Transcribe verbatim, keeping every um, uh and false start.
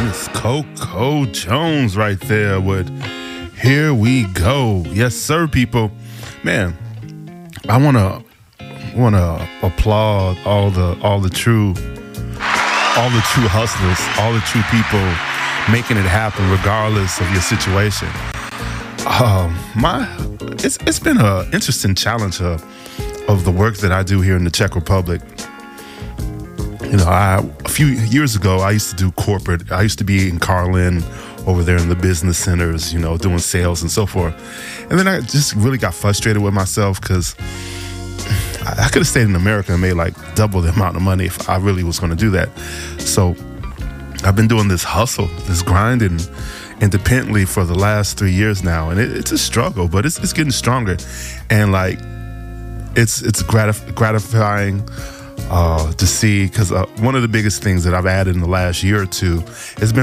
Miss Coco Jones right there with Here We Go. Yes, sir, people. Man, I want to want to applaud all the all the true all the true hustlers, all the true people making it happen regardless of your situation. Um, my it's it's been an interesting challenge of, of the work that I do here in the Czech Republic. You know, I, a few years ago, I used to do corporate. I used to be in Carlin over there in the business centers, you know, doing sales and so forth. And then I just really got frustrated with myself because I, I could have stayed in America and made like double the amount of money if I really was going to do that. So I've been doing this hustle, this grinding independently for the last three years now. And it, it's a struggle, but it's, it's getting stronger. And like, it's, it's gratif- gratifying Uh, to see, because uh, one of the biggest things that I've added in the last year or two has been